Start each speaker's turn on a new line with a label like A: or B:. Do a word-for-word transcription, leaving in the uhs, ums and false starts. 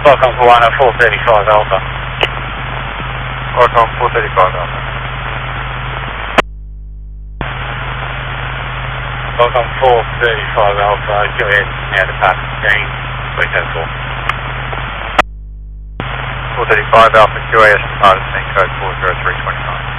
A: Welcome for one four thirty-five Alpha.
B: Welcome four thirty-five Alpha.
A: Welcome four thirty-five Alpha, Q S now departing screen, three seven four.
B: four thirty-five Alpha Q A S departed scene code four zero three two nine.